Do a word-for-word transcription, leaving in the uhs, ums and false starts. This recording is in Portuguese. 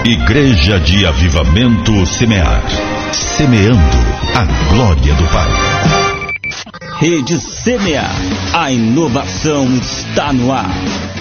Igreja de Avivamento Semear. Semeando a glória do Pai. Rede Semear. A inovação está no ar.